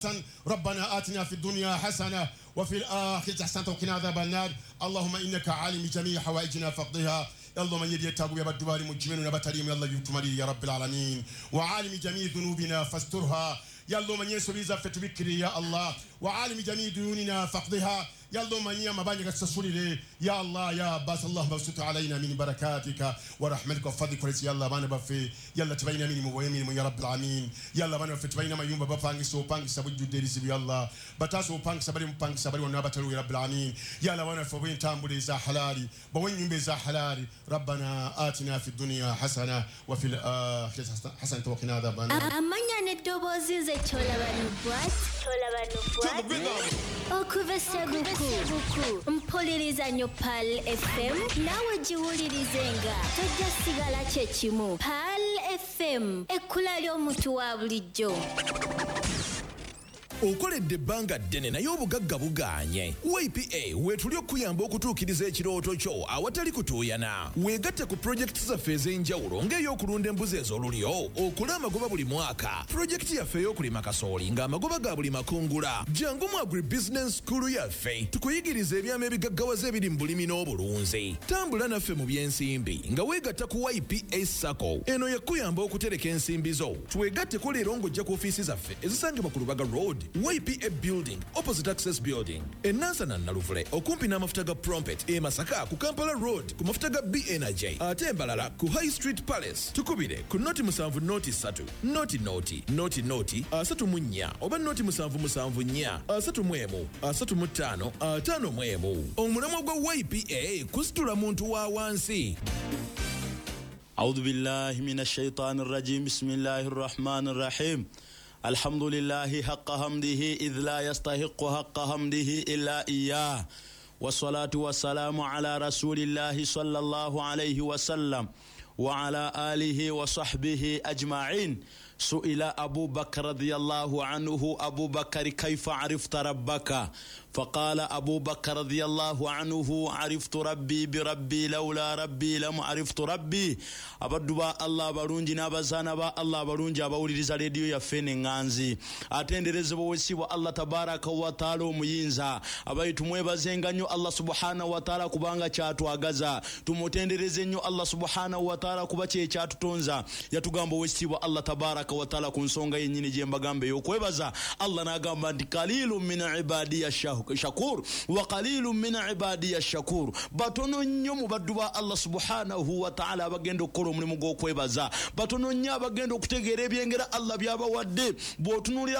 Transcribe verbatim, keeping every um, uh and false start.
ربنا آتنا في الدنيا حسنة وفي الآخرة حسنة وقنا عذاب النار اللهم إنك عالم جميع حوائجنا فقضها يلا من يدي التابو يا بدوار مجمعين ونبتليم يلا يتمري يا رب العالمين وعالم جميع ذنوبنا فاسترها يلا من يسوع إذا فتبكري يا الله وعالم جميع ديوننا فقضها يلا من يما بانك تسولي يا الله يا باس الله بسط علينا من بركاتك ورحمتك وفضلك ورس يلا بانا بفي يلا تبينا من مويمين يا رب العالمين يلا بانا في تبينا ما يوم بابانك سو بانك سبج ديريس يا الله بتاسو بانك سبري بانك سبري ونبتلو يا رب العالمين يلا بانا في وين تامبولي ذا حلالي بوين يوم ذا حلالي ربنا آتنا في الدنيا حسنة وفي الآخرة حسنة وقنا عذاب النار amanya neddobo zinze chola banubwat chola banubwat okuvesebuku mpuliriza nyo Pal F M nawe jiwulirizenga tojja sigala kyekimu Pal F M ekkula ly'omuntu wa bulijjo. Okoledde ebbanga ddene naye obugagga buganye. Y P A weetuli okuyamba okutuukiriza ekirooto kyo awatali kutuuyana. Weegatte ku pulojekiti zaffe ez'enjawulo ng'ey'okulunda embuzi ez'olulyo, okula amagoba buli mwaka, pulojekiti yaffe ey'okulima kasooli ng'amagoba ga buli makungula. Jangu mu Agribusiness School yaffe tukuyigiriza ebyama ebigaggawaza ebiri mu bulimi n'obulunzi. Tambula naffe mu by'ensimbi nga weegatta ku Y P A Sacco. Eno yakuyamba okutereka ensimbi zo. Twegatteko leero ng'ojja ku ofiisi zaffe ezisangibwa ku Lubaga Road, Y P A Building, opposite Access Building. Enansana Naluvule, okumpi n'amafuta ga Prompet, e Masaka ku Kampala Road, ku mafuta ga B Energy. Ate Embalala ku High Street Palace. Tukubire ku noti musanvu noti satu, noti noti, noti noti, asatu mu nnya, oba noti musanvu musanvu nnya, asatu mu emu, asatu mu ttaano, ataano mu emu. Omulamwa gwa Y P A kusitula muntu wa wansi. أعوذ بالله من الشيطان الرجيم بسم الله الرحمن الرحيم الحمد لله حق حمده إذ لا يستحق حق حمده إلا إياه والصلاة والسلام على رسول الله صلى الله عليه وسلم وعلى آله وصحبه أجمعين. سئل أبو بكر رضي الله عنه أبو بكر كيف عرفت ربك؟ فقال أبو بكر رضي الله عنه عرفت ربي بربي لولا ربي لم عرفت ربي. أبدوا الله برونجي نابزانا با الله برونجي أبولي رزاليديو يفين نغانزي أتندرز بوسي والله تبارك وتعالى مينزا أباي تمويبا زنغانيو الله سبحانه وتعالى كبانغا چاتو أغازا تموتندرزنيو الله سبحانه وتعالى كباچه چاتو تونزا يتوغامبو وسي والله تبارك وتعالى كنسونغا ينيني جيمبا غامبي يوكويبازا الله ناغامبا قليل من عبادي الشهر shakur wa qalilun min ibadi ash-shakur. Batono nnyo mu baddu ba Allah subhanahu wa ta'ala bagenda okukola omulimu gw'okwebaza. Batono nnyo abagenda okutegeera ebyengera Allah byabawadde. Bw'otunuulira